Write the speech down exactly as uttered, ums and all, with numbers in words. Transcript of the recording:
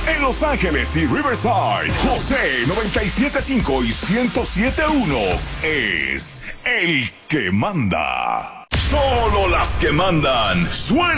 En Los Ángeles y Riverside, José noventa y siete punto cinco y ciento siete punto uno es el que manda. Solo las que mandan suenan.